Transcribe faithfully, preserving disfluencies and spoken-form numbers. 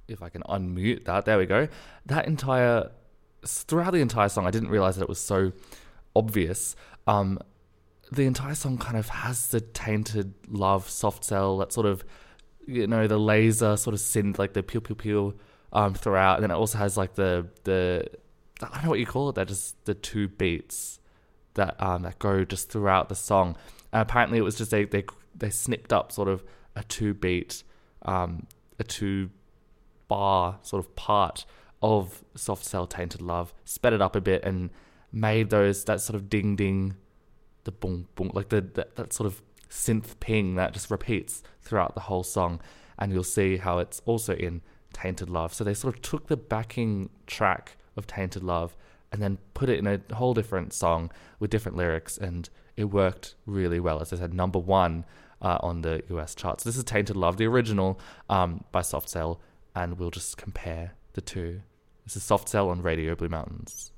if I can unmute that, there we go. That entire, throughout the entire song, I didn't realize that it was so obvious. Um, the entire song kind of has the Tainted Love soft cell, that sort of, you know, the laser sort of synth, like the pew pew pew um, throughout. And then it also has like the, the, I don't know what you call it, that just the two beats that um, that go just throughout the song. And apparently it was just, they, they, they snipped up sort of a two beat, um, a two bar sort of part of Soft Cell Tainted Love, sped it up a bit and made those, that sort of ding ding, the boom boom, like the that, that sort of synth ping that just repeats throughout the whole song. And you'll see how it's also in Tainted Love. So they sort of took the backing track of Tainted Love and then put it in a whole different song with different lyrics, and it worked really well. As I said, number one uh, on the U S charts. This is Tainted Love, the original um, by Soft Cell, and we'll just compare the two. This is Soft Cell on Radio Blue Mountains.